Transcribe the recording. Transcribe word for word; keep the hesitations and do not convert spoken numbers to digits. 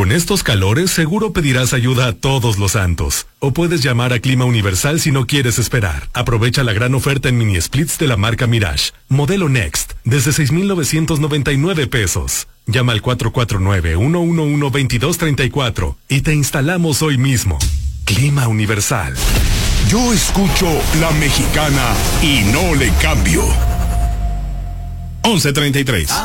Con estos calores seguro pedirás ayuda a todos los santos. O puedes llamar a Clima Universal si no quieres esperar. Aprovecha la gran oferta en mini splits de la marca Mirage. Modelo Next, desde seis mil novecientos noventa y nueve pesos. Llama al cuatro cuatro nueve, uno uno uno, dos dos tres cuatro y te instalamos hoy mismo. Clima Universal. Yo escucho La Mexicana y no le cambio. once treinta y tres.